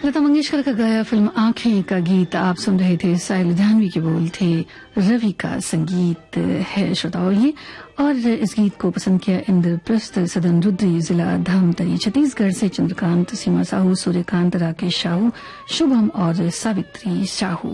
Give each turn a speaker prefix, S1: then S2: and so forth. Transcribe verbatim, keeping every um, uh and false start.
S1: लता मंगेशकर का गाया फिल्म आंखें का गीत आप सुन रहे थे। साहिल लुधियानवी के बोल थे, रवि का संगीत है श्रोताओं ये। और इस गीत को पसंद किया इंद्रप्रस्थ सदन रुद्री, जिला धमतरी, छत्तीसगढ़ से चंद्रकांत, सीमा साहू, सूर्यकांत, राकेश साहू, शुभम और सावित्री साहू।